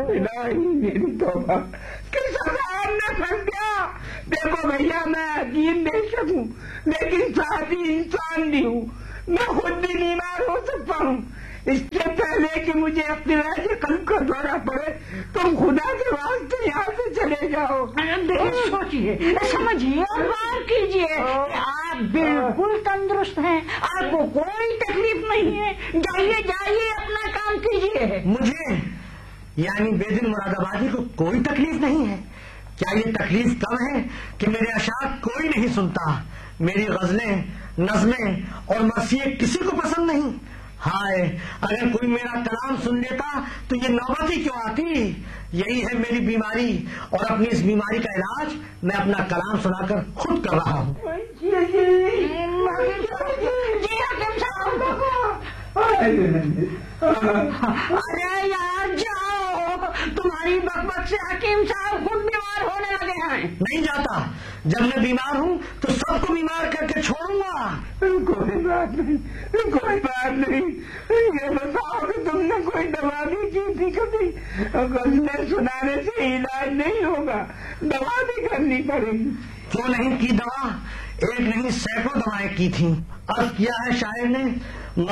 الہی میری توبہ کس عذاب نے پھنس گیا. دیکھو بھیا میں عجیب بے شک ہوں لیکن ساتھ ہی انسان بھی ہوں. میں خود بھی بیمار ہو سکتا ہوں. اس سے پہلے کہ مجھے اپنے قلب کا دورہ پڑے تم خدا کے واسطے یہاں سے چلے جاؤ. سوچیے سمجھیے اور غور کیجیے کہ آپ بالکل تندرست ہیں, آپ کو کوئی تکلیف نہیں ہے. جائیے جائیے اپنا کام کیجیے. مجھے یعنی بے دل مراد آبادی کو کوئی تکلیف نہیں ہے؟ کیا یہ تکلیف کم ہے کہ میرے اشعار کوئی نہیں سنتا, میری غزلیں نظمیں اور مرثیے کسی کو پسند نہیں؟ ہائے اگر کوئی میرا کلام سن لیتا تو یہ نوبت ہی کیوں آتی. یہی ہے میری بیماری اور اپنی اس بیماری کا علاج میں اپنا کلام سنا کر خود کر رہا ہوں. ارے یار جاؤ, تمہاری بک سے حکیم صاحب خود بیمار ہونے لگے ہیں. نہیں جاتا, جب میں بیمار ہوں تو سب کو بیمار کر کے چھوڑوں گا. کوئی بات نہیں, کوئی بات نہیں. یہ بتاؤ کہ تم نے کوئی دوا بھی کی تھی کبھی؟ غزلیں سنانے سے علاج نہیں ہوگا, دوا بھی کرنی پڑے گی. کیوں نہیں کی دوا؟ ایک نہیں سینکڑوں دوائیں کی تھیں. عرض کیا ہے شاعر نے,